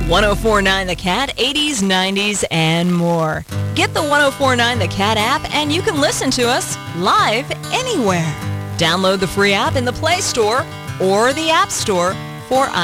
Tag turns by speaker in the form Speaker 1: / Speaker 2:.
Speaker 1: 1049 The Cat, 80s, 90s, and more. Get the 1049 The Cat app and you can listen to us live anywhere. Download the free app in the Play Store or the App Store for